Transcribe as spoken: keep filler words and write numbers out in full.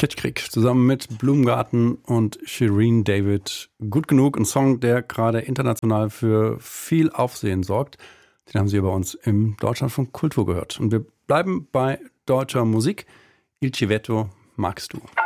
Kitschkrieg zusammen mit Blumengarten und Shireen David. Gut genug, ein Song, der gerade international für viel Aufsehen sorgt. Den haben Sie bei uns im Deutschlandfunk Kultur gehört. Und wir bleiben bei deutscher Musik. Il Civetto magst du.